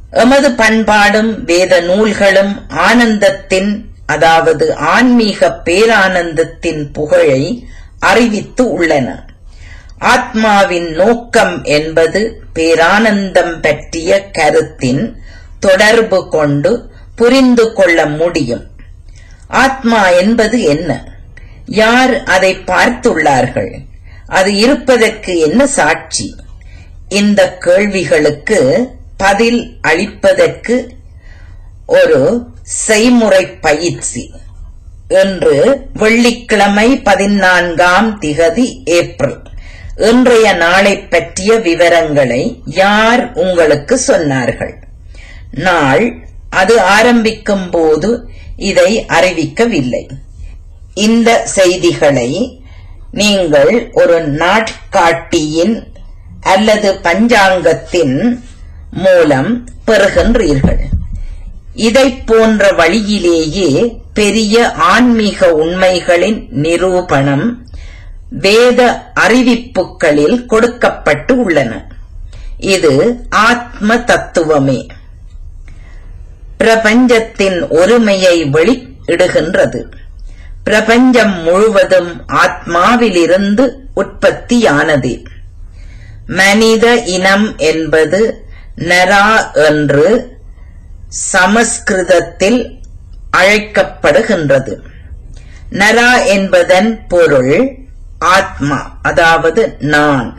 எமது பண்பாடும் வேத நூல்களும் ஆனந்தத்தின், அதாவது ஆன்மீக பேரானந்தத்தின் புகழை அறிவித்து உள்ளன. ஆத்மாவின் நோக்கம் என்பது பேரானந்தம் பற்றிய கருத்தின் தொடர்பு கொண்டு புரிந்து கொள்ள முடியும். ஆத்மா என்பது என்ன? யார் அதை பார்த்துள்ளார்கள்? அது இருப்பதற்கு என்ன சாட்சி? இந்த கேள்விகளுக்கு பதில் அளிப்பதற்கு ஒரு செய்முறை பயிற்சி என்று வெள்ளிக்கிழமை 14 ஏப்ரல் இன்றைய நாளை பற்றிய விவரங்களை யார் உங்களுக்கு சொன்னார்கள்? நாள் அது ஆரம்பிக்கும் போது இதை அறிவிக்கவில்லை. இந்த செய்திகளை நீங்கள் ஒரு நாட்காட்டியின் அல்லது பஞ்சாங்கத்தின் மூலம் பெறுகின்றீர்கள். இதைப் போன்ற வழியிலேயே பெரிய ஆன்மீக உண்மைகளின் நிரூபணம் வேத அறிவிப்புகளில் கொடுக்கப்பட்டு உள்ளன. இது ஆத்ம தத்துவமே பிரபஞ்சத்தின் ஒருமையை வெளியிடுகின்றது. பிரபஞ்சம் முழுவதும் ஆத்மாவிலிருந்து உற்பத்தியானது. மனித இனம் என்பது நரா என்று சமஸ்கிருதத்தில் அழைக்கப்படுகின்றது. நரா என்பதன் பொருள் ஆத்மா, அதாவது நான்.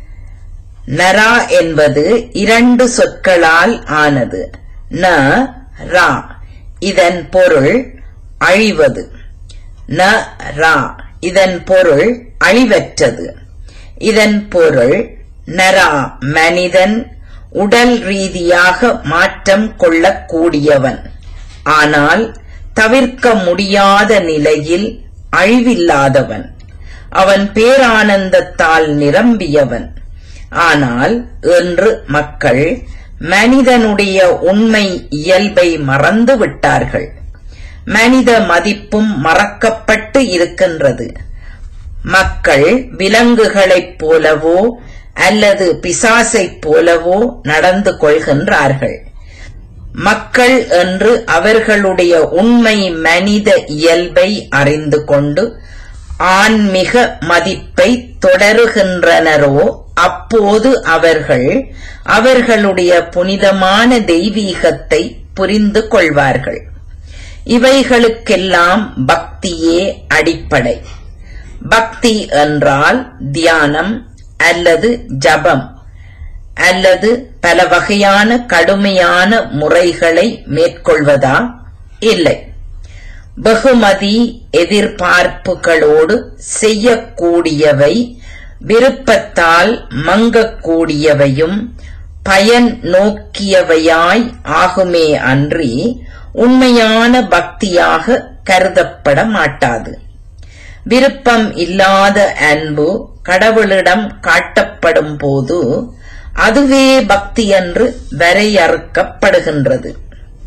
நரா என்பது 2 சொற்களால் ஆனது. ந ரா, இதன் பொருள் அழிவது. ந ரா, இதன் பொருள் அழிவற்றது. இதன் பொருள் நரா, மனிதன் உடல் ரீதியாக மாற்றம் கொள்ளக்கூடியவன், ஆனால் தவிர்க்க முடியாத நிலையில் அழிவில்லாதவன். அவன் பேரானந்தத்தால் நிரம்பியவன். ஆனால் இன்று மக்கள் மனிதனுடைய உண்மை இயல்பை மறந்து விட்டார்கள். மனித மதிப்பும் மறக்கப்பட்டு இருக்கின்றது. மக்கள் விலங்குகளைப் போலவோ அல்லது பிசாசைப் போலவோ நடந்து கொள்கின்றார்கள். மக்கள் என்று அவர்களுடைய உண்மை மனித இயல்பை அறிந்து கொண்டு ஆன்மீக மதிப்பை தொடருகின்றனரோ அப்போது அவர்கள் அவர்களுடைய புனிதமான தெய்வீகத்தை புரிந்து கொள்வார்கள். இவைகளுக்கெல்லாம் பக்தியே அடிப்படை. பக்தி என்றால் தியானம் அல்லது ஜபம் அல்லது பல வகையான கடுமையான முறைகளை மேற்கொள்வதா? இல்லை. வெகுமதி எதிர்பார்ப்புகளோடு செய்யக்கூடியவை, விருப்பத்தால் மங்கக்கூடியவையும் பயன் நோக்கியவையாய் ஆகுமே அன்றி உண்மையான பக்தியாக கருதப்பட மாட்டாது. விருப்பம் இல்லாத அன்பு கடவுளிடம் காட்டப்படும் போது அதுவே பக்தி என்று வரையறுக்கப்படுகின்றது.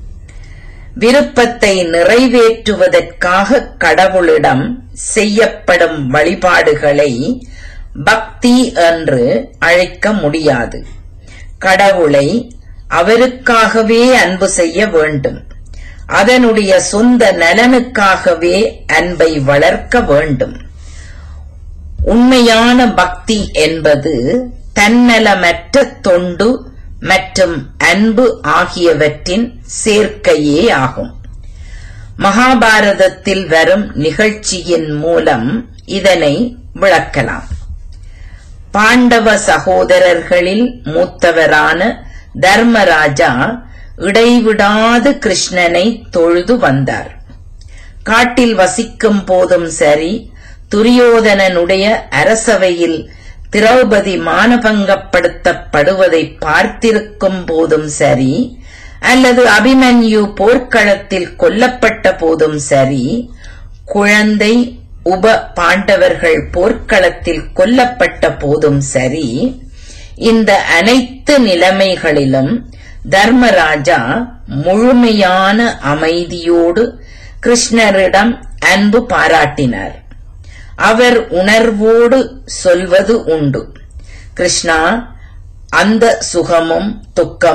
விருப்பத்தை நிறைவேற்றுவதற்காக கடவுளிடம் செய்யப்படும் வழிபாடுகளை பக்தி என்று அழைக்க முடியாது. கடவுளை அவருக்காகவே அன்பு செய்ய வேண்டும். அதனுடைய சொந்த நலனுக்காகவே அன்பை வளர்க்க வேண்டும். உண்மையான பக்தி என்பது தன்னலமற்ற தொண்டு மற்றும் அன்பு ஆகியவற்றின் சேர்க்கையே ஆகும். மகாபாரதத்தில் வரும் நிகழ்ச்சியின் மூலம் இதனை விளக்கலாம். பாண்டவ சகோதரர்களில் மூத்தவரான தர்மராஜா இடைவிடாது கிருஷ்ணனை தொழுது வந்தார். காட்டில் வசிக்கும் போதும் சரி, துரியோதனனுடைய அரசவையில் திரௌபதி மானபங்கப்படுத்தப்படுவதை பார்த்திருக்கும் போதும் சரி, அல்லது அபிமன்யு போர்க்களத்தில் கொல்லப்பட்ட போதும் சரி, குழந்தை உப பாண்டவர்கள் போர்க்களத்தில் கொல்லப்பட்ட போதும் சரி, இந்த அனைத்து நிலைமைகளிலும் தர்மராஜா முழுமையான அமைதியோடு கிருஷ்ணரிடம் அன்பு பாராட்டினார். அவர் உணர்வோடு சொல்வது உண்டு, கிருஷ்ணா, அந்த சுகமும் துக்கமும்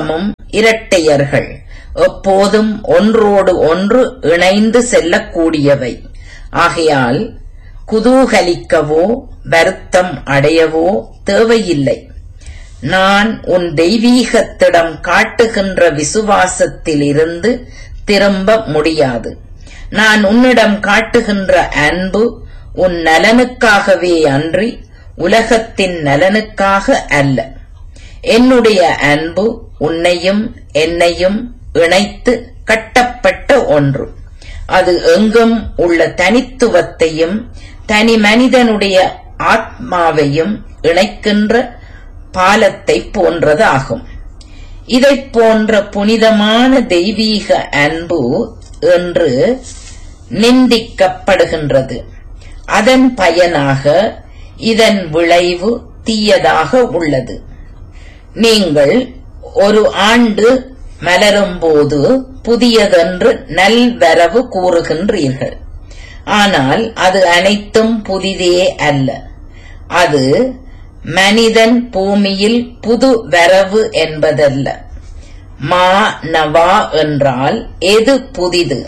இரட்டையர்கள், எப்போதும் ஒன்றோடு ஒன்று இணைந்து செல்லக்கூடியவை. ஆகையால் குதூகலிக்கவோ வருத்தம் அடையவோ தேவையில்லை. நான் உன் தெய்வீகத்திடம் காட்டுகின்ற விசுவாசத்திலிருந்து திரும்ப முடியாது. நான் உன்னிடம் காட்டுகின்ற அன்பு உன் நலனுக்காகவே அன்றி உலகத்தின் நலனுக்காக அல்ல. என்னுடைய அன்பு உன்னையும் என்னையும் இணைத்து கட்டப்பட்ட ஒன்று. அது எங்கும் உள்ள தனித்துவத்தையும் தனி மனிதனுடைய ஆத்மாவையும் இணைக்கின்ற பாலத்தை போன்றதாகும். இதைப் போன்ற புனிதமான தெய்வீக அன்பு என்று நிந்திக்கப்படுகின்றது. அதன் பயனாக இதன் விளைவு தீயதாக உள்ளது. நீங்கள் ஒரு ஆண்டு மலரும்போது புதியதென்று நல்வரவு கூறுகின்றீர்கள். ஆனால் அது அனைத்தும் புதிதே அல்ல. அது மனிதன் பூமியில் புது வரவு என்பதல்ல. மா நவா என்றால் எது புதிது?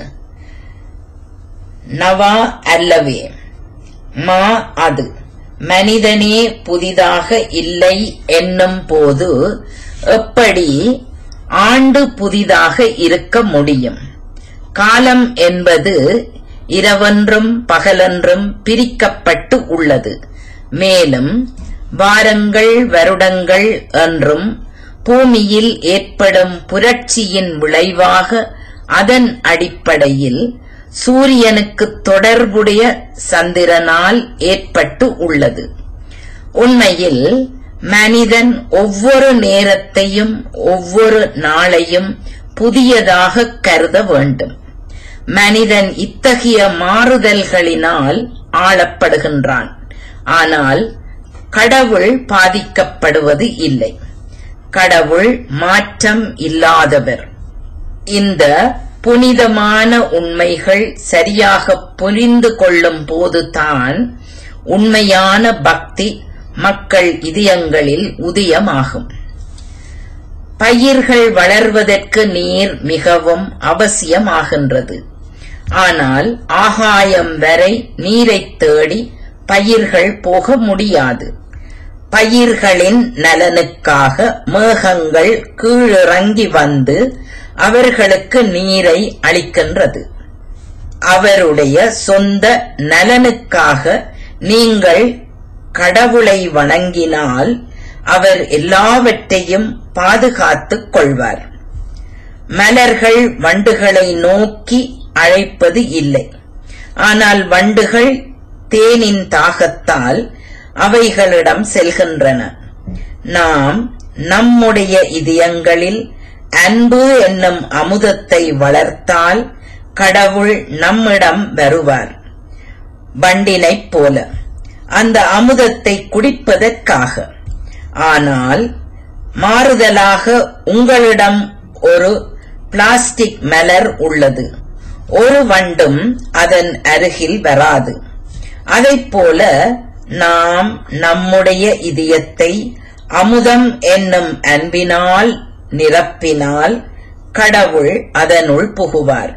நவா அல்லவே. மா அது. மனிதனே புதிதாக இல்லை என்னும் போது எப்படி ஆண்டு புதிதாக இருக்க முடியும்? காலம் என்பது இரவென்றும் பகலென்றும் பிரிக்கப்பட்டு உள்ளது. மேலும் வாரங்கள் வருடங்கள் என்றும் பூமியில் ஏற்படும் புரட்சியின் விளைவாக அதன் அடிப்படையில் சூரியனுக்கு தொடர்புடைய சந்திரனால் ஏற்பட்டு உள்ளது. உண்மையில் மனிதன் ஒவ்வொரு நேரத்தையும் ஒவ்வொரு நாளையும் புதியதாக கருத வேண்டும். மனிதன் இத்தகைய மாறுதல்களினால் ஆளப்படுகின்றான். ஆனால் கடவுள் பாதிக்கப்படுவது இல்லை. கடவுள் மாற்றம் இல்லாதவர். இந்த புனிதமான உண்மைகள் சரியாக புரிந்து கொள்ளும் போதுதான் உண்மையான பக்தி மக்கள் இதயங்களில் உதயமாகும். பயிர்கள் வளர்வதற்கு நீர் மிகவும் அவசியமாகின்றது. ஆனால் ஆகாயம் வரை நீரைத் தேடி பயிர்கள் போக முடியாது. பயிர்களின் நலனுக்காக மேகங்கள் கீழிறங்கி வந்து அவர்களுக்கு நீரை அளிக்கின்றது. அவருடைய சொந்த நலனுக்காக நீங்கள் கடவுளை வணங்கினால் அவர் எல்லாவற்றையும் பாதுகாத்துக் கொள்வார். மலர்கள் வண்டுகளை நோக்கி அழைப்பது இல்லை. ஆனால் வண்டுகள் தேனின் தாகத்தால் அவைகளிடம் செல்கின்றன. நாம் நம்முடைய இதயங்களில் அன்பு என்னும் அமுதத்தை வளர்த்தால் கடவுள் நம்மிடம் வருவார். வண்டினைப் போல அந்த அமுதத்தை குடிப்பதற்காக. ஆனால் மாறுதலாக உங்களிடம் ஒரு பிளாஸ்டிக் மலர் உள்ளது. ஒரு வண்டும் அதன் அருகில் வராது. அதைப்போல நாம் நம்முடைய இதயத்தை அமுதம் என்னும் அன்பினால் நிரப்பினால் கடவுள் அதனுள் புகுவார்.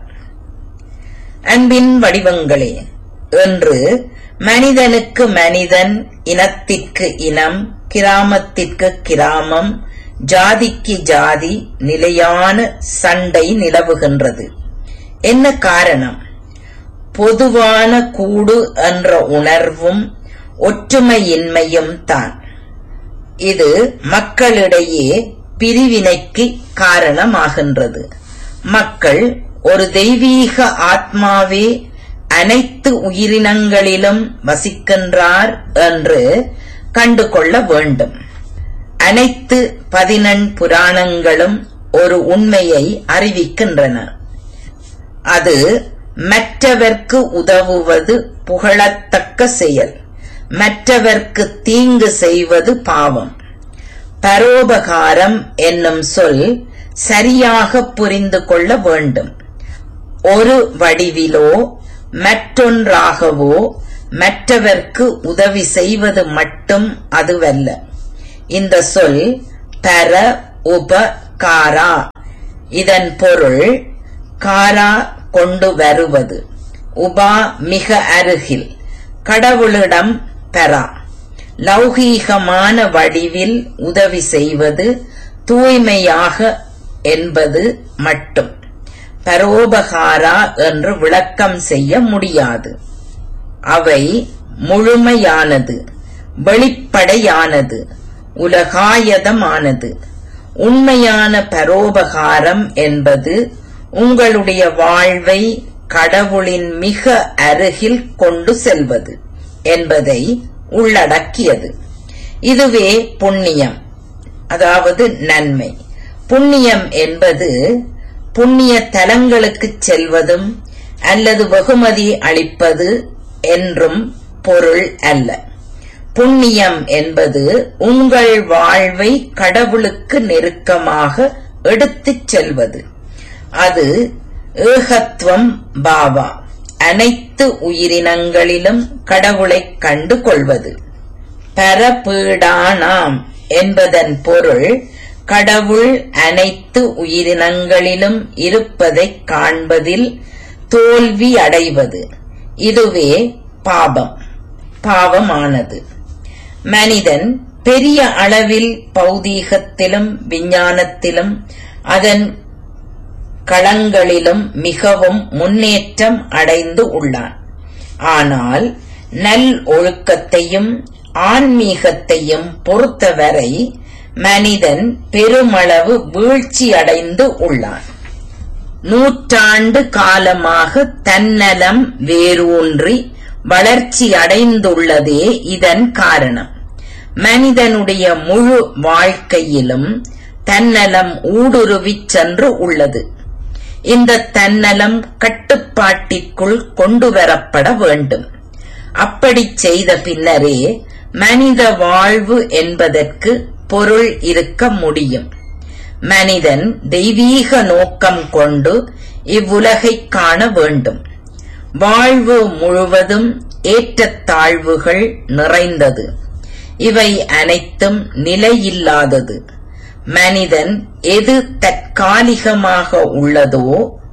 அன்பின் வடிவங்களே என்று மனிதனுக்கு மனிதன், இனத்திற்கு இனம், கிராமத்திற்கு கிராமம், ஜாதிக்கு ஜாதி நிலையான சண்டை நிலவுகின்றது. என்ன காரணம்? பொதுவான கூடு என்ற உணர்வும் ஒற்றுமையின்மையும் தான். இது மக்களிடையே பிரிவினைக்கு காரணமாகின்றது. மக்கள் ஒரு தெய்வீக ஆத்மாவே அனைத்து உயிரினங்களிலும் வசிக்கின்றார் என்று கண்டுகொள்ள வேண்டும். அனைத்து 14 புராணங்களும் ஒரு உண்மையை அறிவிக்கின்றன. அது மற்றவர்க்கு உதவுவது புகழத்தக்க செயல், மற்றவர்க்கு தீங்கு செய்வது பாவம். பரோபகாரம் என்னும் சொல் சரியாக புரிந்து கொள்ள வேண்டும். ஒரு வடிவிலோ மற்றொன்றாகவோ மற்றவர்க்கு உதவி செய்வது மட்டும் அதுவல்ல. இந்த சொல் பர உப காரா. இதன் பொருள் காரா கொண்டு வருவது. உபா மிக அருகில், கடவுளிடம் பெறா. லௌகீகமான வடிவில் உதவி செய்வது தூய்மையாக என்பது மட்டும் பரோபகாரா என்று விளக்கம் செய்ய முடியாது. அவை முழுமையானது, வெளிப்படையானது, உலகாயதமானது. உண்மையான பரோபகாரம் என்பது உங்களுடைய வாழ்வை கடவுளின் மிக அருகில் கொண்டு செல்வது என்பதை உள்ளடக்கியது. இதுவே புண்ணியம், அதாவது நன்மை. புண்ணியம் என்பது புண்ணிய தலங்களுக்கு செல்வதும் அல்லது வெகுமதி அளிப்பது என்றும் பொருள் அல்ல. புண்ணியம் என்பது உங்கள் வாழ்வை கடவுளுக்கு நெருக்கமாக எடுத்துச் செல்வது. அது ஏகத்துவம் பாவா, அனைத்து உயிரினங்களிலும் கடவுளைக் கண்டு கொள்வது. பரபீடானாம் என்பதன் பொருள் கடவுள் அனைத்து உயிரினங்களிலும் இருப்பதைக் காண்பதில் தோல்வி அடைவது. இதுவே பாவமானது. மனிதன் பெரிய அளவில் பௌதீகத்திலும் விஞ்ஞானத்திலும் அதன் களங்களிலும் மிகவும் முன்னேற்றம் அடைந்து உள்ளான். ஆனால் நல் ஒழுக்கத்தையும் ஆன்மீகத்தையும் பொறுத்தவரை மனிதன் பெருமளவு வீழ்ச்சி அடைந்து உள்ளான். நூற்றாண்டு காலமாக தன்னலம் வேரூன்றி வளர்ச்சி அடைந்துள்ளதே இதன் காரணம். மனிதனுடைய முழு வாழ்க்கையிலும் தன்னலம் ஊடுருவிச் சென்று உள்ளது. இந்த தன்னலம் கட்டுப்பாட்டிற்குள் கொண்டுவரப்பட வேண்டும். அப்படி செய்த பின்னரே மனித வாழ்வு என்பதற்கு பொருள் இருக்க முடியும். மனிதன் தெய்வீக நோக்கம் கொண்டு இவ்வுலகைக் காண வேண்டும். வாழ்வு முழுவதும் ஏற்றத்தாழ்வுகள் நிறைந்தது. இவை அனைத்தும் நிலையில்லாதது. மனிதன் எது தற்காலிகமாக உள்ளதோ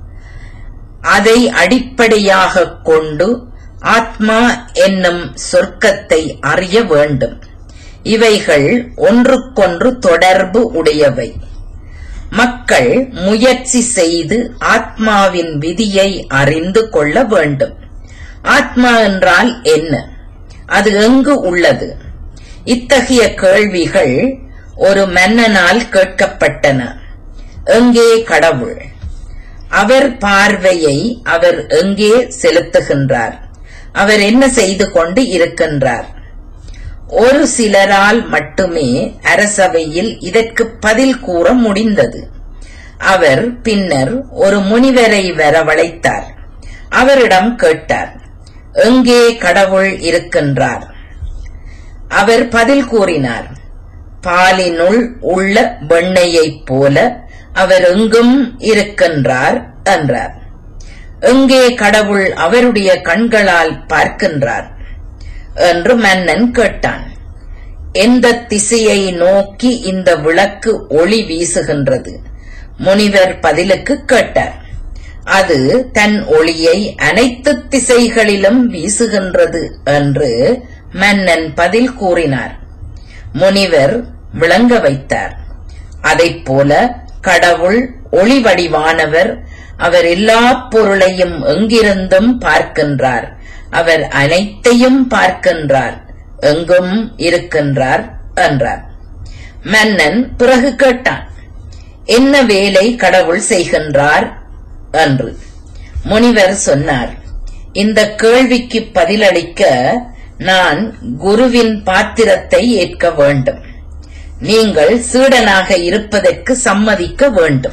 அதை அடிப்படையாகக் கொண்டு ஆத்மா என்னும் சொர்க்கத்தை அறிய வேண்டும். இவைகள் ஒன்றுக்கொன்று தொடர்பு உடையவை. மக்கள் முயற்சி செய்து ஆத்மாவின் விதியை அறிந்து கொள்ள வேண்டும். ஆத்மா என்றால் என்ன? அது எங்கு உள்ளது? இத்தகைய கேள்விகள் ஒரு மன்னனால் கேட்கப்பட்டன. எங்கே கடவுள்? அவர் பார்வையை அவர் எங்கே செலுத்துகின்றார்? அவர் என்ன செய்து கொண்டு இருக்கின்றார்? ஒரு சிலரால் மட்டுமே அரசவையில் இதற்கு பதில் கூற முடிந்தது. அவர் பின்னர் ஒரு முனிவரை வரவழைத்தார். அவரிடம் கேட்டார், எங்கே கடவுள் இருக்கின்றார்? அவர் பதில் கூறினார், பாலினுள் உள்ள வெண்ணெயைப் போல அவர் எங்கும் இருக்கின்றார் என்றார். எங்கே கடவுள் அவருடைய கண்களால் பார்க்கின்றார் என்று மன்னன் கேட்டான். எந்த திசையை நோக்கி இந்த விளக்கு ஒளி வீசுகின்றது? முனிவர் பதிலுக்கு கேட்டார். அது தன் ஒளியை அனைத்து திசைகளிலும் வீசுகின்றது என்று மன்னன் பதில் கூறினார். முனிவர் விளங்க வைத்தார். அதைப்போல கடவுள் ஒளி வடிவானவர். அவர் எல்லா பொருளையும் எங்கிருந்தும் பார்க்கின்றார். அவர் அனைத்தையும் பார்க்கின்றார், எங்கும் இருக்கின்றார் என்றார். மன்னன் பிறகு கேட்டான், என்ன வேலை கடவுள் செய்கின்றார் என்று. முனிவர் சொன்னார், இந்த கேள்விக்கு பதிலளிக்க நான் குருவின் பாத்திரத்தை ஏற்க வேண்டும். நீங்கள் சீடனாக இருப்பதற்கு சம்மதிக்க வேண்டும்.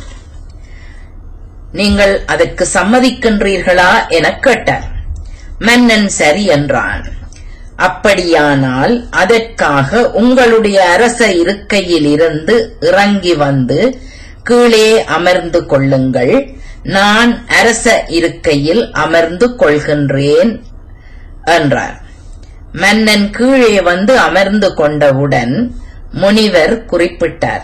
நீங்கள் அதற்கு சம்மதிக்கின்றீர்களா எனக் கேட்டார். மன்னன் சரி என்றான். அப்படியானால் அதற்காக உங்களுடைய அரச இருக்கையில் இருந்து இறங்கி வந்து கீழே அமர்ந்து கொள்ளுங்கள். நான் அரச இருக்கையில் அமர்ந்து கொள்கின்றேன் என்றார். மன்னன் கீழே வந்து அமர்ந்து கொண்டவுடன் முனிவர் குறிப்பிட்டார்,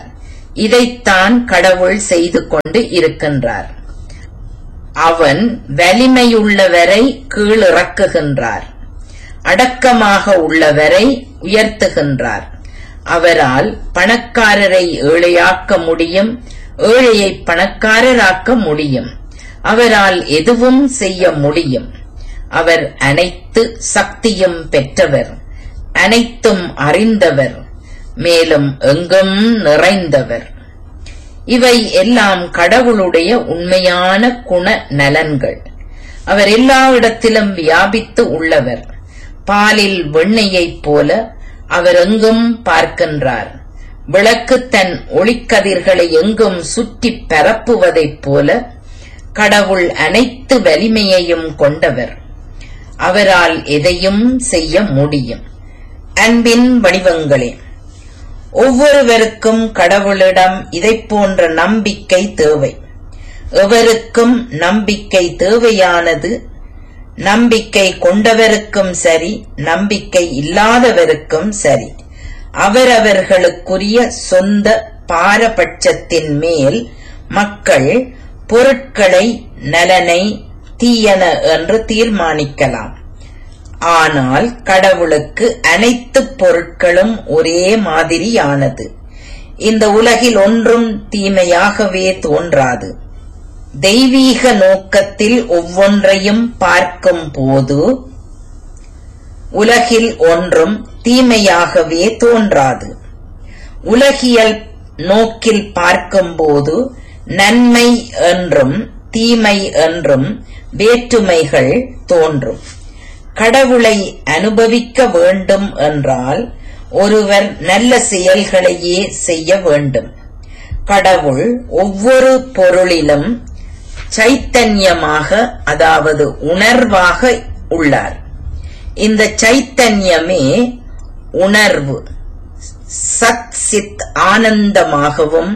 இதைத்தான் கடவுள் செய்து கொண்டு இருக்கின்றார். அவன் வலிமையுள்ளவரை கீழிறக்குகின்றார், அடக்கமாக உள்ளவரை உயர்த்துகின்றார். அவரால் பணக்காரரை ஏழையாக்க முடியும், ஏழையை பணக்காரராக்க முடியும். அவரால் எதுவும் செய்ய முடியும். அவர் அனைத்து சக்தியும் பெற்றவர், அனைத்தும் அறிந்தவர், மேலும் எங்கும் நிறைந்தவர். இவை எல்லாம் கடவுளுடைய உண்மையான குண நலன்கள். அவர் எல்லா இடத்திலும் வியாபித்து உள்ளவர். பாலில் வெண்ணெயைப் போல அவர் எங்கும் பார்க்கின்றார். விளக்கு தன் ஒளிக்கதிர்களை எங்கும் சுற்றி பரப்புவதைப் போல கடவுள் அனைத்து வலிமையையும் கொண்டவர். அவரால் எதையும் செய்ய முடியும். அன்பின் வடிவங்களே, ஒவ்வொருவருக்கும் கடவுளிடம் இதைப் போன்ற நம்பிக்கை தேவை. எவருக்கும் நம்பிக்கை தேவையானது. நம்பிக்கை கொண்டவருக்கும் சரி, நம்பிக்கை இல்லாதவருக்கும் சரி, அவரவர்களுக்குரிய சொந்த பாரபட்சத்தின் மேல் மக்கள் பொருட்களை நலனை தீயன என்று தீர்மானிக்கலாம். ஆனால் கடவுளுக்கு அனைத்து பொருட்களும் ஒரே மாதிரியானது. இந்த உலகில் ஒன்றும் தீமையாகவே தோன்றாது. தெய்வீக நோக்கத்தில் ஒவ்வொன்றையும் பார்க்கும் போது உலகில் ஒன்றும் தீமையாகவே தோன்றாது. உலகியல் நோக்கில் பார்க்கும்போது நன்மை என்றும் தீமை என்றும் வேற்றுமைகள் தோன்றும். கடவுளை அனுபவிக்க வேண்டும் என்றால் ஒருவர் நல்ல செயல்களையே செய்ய வேண்டும். கடவுள் ஒவ்வொரு பொருளிலும் சைத்தன்யமாக, அதாவது உணர்வாக உள்ளார். இந்த சைத்தன்யமே உணர்வு, சத் சித் ஆனந்தமாகவும்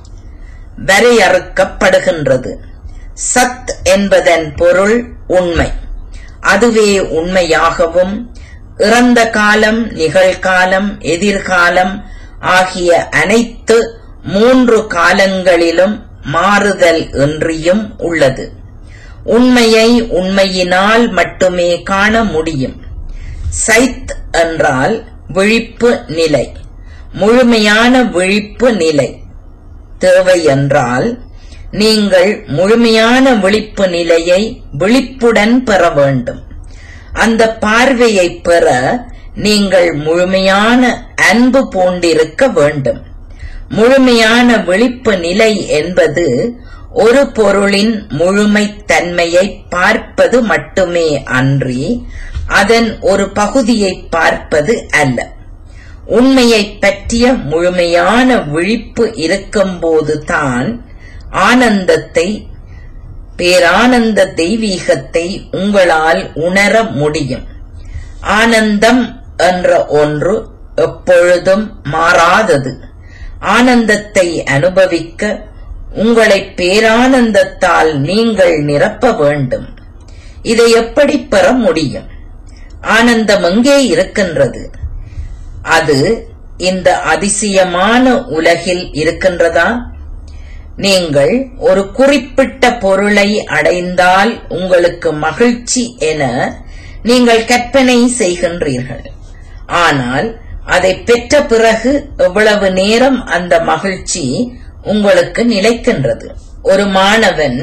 வரையறுக்கப்படுகின்றது. சத் என்பதன் பொருள் உண்மை. அதுவே உண்மையாகவும் இறந்த காலம், நிகழ்காலம், எதிர்காலம் ஆகிய அனைத்து 3 காலங்களிலும் மாறுதல் இன்றியும் உள்ளது. உண்மையை உண்மையினால் மட்டுமே காண முடியும். சைத் என்றால் விழிப்பு நிலை. முழுமையான விழிப்பு நிலை தேவை என்றால் நீங்கள் முழுமையான விழிப்பு நிலையை விழிப்புடன் பெற வேண்டும். அந்த பார்வையை பெற நீங்கள் முழுமையான அன்பு பூண்டிருக்க வேண்டும். முழுமையான விழிப்பு நிலை என்பது ஒரு பொருளின் முழுமைத்தன்மையை பார்ப்பது மட்டுமே அன்றி அதன் ஒரு பகுதியை பார்ப்பது அல்ல. உண்மையைப் பற்றிய முழுமையான விழிப்பு இருக்கும்போது தான் ஆனந்தத்தை, பேரானந்த தெய்வீகத்தை உங்களால் உணர முடியும். ஆனந்தம் என்ற ஒன்று எப்பொழுதும் மாறாதது. ஆனந்தத்தை அனுபவிக்க உங்களை பேரானந்தத்தால் நீங்கள் நிரப்ப வேண்டும். இதை எப்படி பெற முடியும்? ஆனந்தம் எங்கே இருக்கின்றது? அது இந்த அதிசயமான உலகில் இருக்கின்றதா? நீங்கள் ஒரு குறிப்பிட்ட பொருளை அடைந்தால் உங்களுக்கு மகிழ்ச்சி என நீங்கள் கற்பனை செய்கின்றீர்கள். ஆனால் அதை பெற்ற பிறகு எவ்வளவு நேரம் அந்த மகிழ்ச்சி உங்களுக்கு நிலைக்கின்றது? ஒரு மாணவன்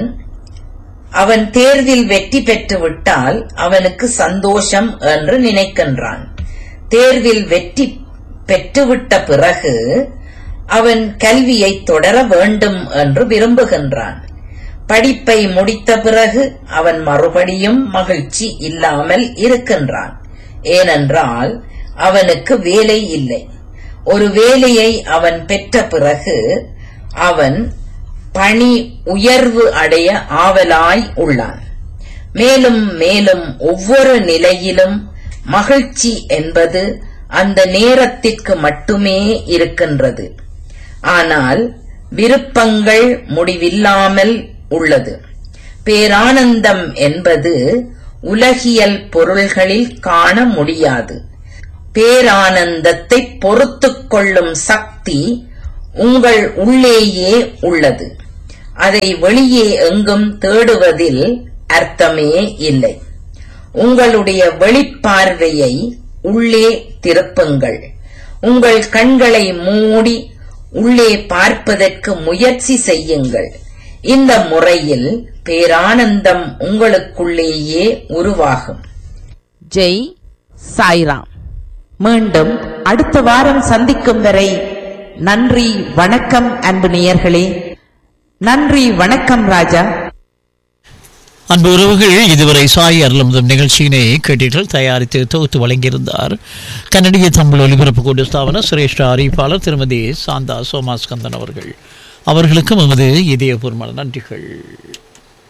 அவன் தேர்வில் வெற்றி பெற்றுவிட்டால் அவனுக்கு சந்தோஷம் என்று நினைக்கின்றான். தேர்வில் வெற்றி பெற்றுவிட்ட பிறகு அவன் கல்வியை தொடர வேண்டும் என்று விரும்புகின்றான். படிப்பை முடித்த பிறகு அவன் மறுபடியும் மகிழ்ச்சி இல்லாமல் இருக்கின்றான். ஏனென்றால் அவனுக்கு வேலை இல்லை. ஒரு வேலையை அவன் பெற்ற பிறகு அவன் பணி உயர்வு அடைய ஆவலாய் உள்ளான். மேலும் மேலும் ஒவ்வொரு நிலையிலும் மகிழ்ச்சி என்பது அந்த நேரத்திற்கு மட்டுமே இருக்கின்றது. ஆனால் விருப்பங்கள் முடிவில்லாமல் உள்ளது. பேரானந்தம் என்பது உலகியல் பொருள்களில் காண முடியாது. பேரானந்தத்தை பொறுத்துக் கொள்ளும் சக்தி உங்கள் உள்ளேயே உள்ளது. அதை வெளியே எங்கும் தேடுவதில் அர்த்தமே இல்லை. உங்களுடைய வெளிப்பார்வையை உள்ளே திருப்புங்கள். உங்கள் கண்களை மூடி உள்ளே பார்ப்பதற்கு முயற்சி செய்யுங்கள். இந்த முறையில் பேரானந்தம் உங்களுக்குள்ளேயே உருவாகும். ஜெய் சாய்ராம். மீண்டும் அடுத்த வாரம் சந்திக்கும் வரை நன்றி வணக்கம் அன்பு நேயர்களே. நன்றி வணக்கம் ராஜா. அன்பு உறவுகள், இதுவரை சாய் அருளமுதம் நிகழ்ச்சியினை கேட்டீர்கள். தயாரித்து தொகுத்து வழங்கியிருந்தார் கன்னடிய தமிழ் ஒலிபரப்பு கூட்டு ஸ்தாபன சிரேஷ்ட அறிவிப்பாளர் திருமதி சாந்தா சோமாஸ்கந்தன் அவர்கள். அவர்களுக்கும் எமது இதயபூர்வமான நன்றிகள்.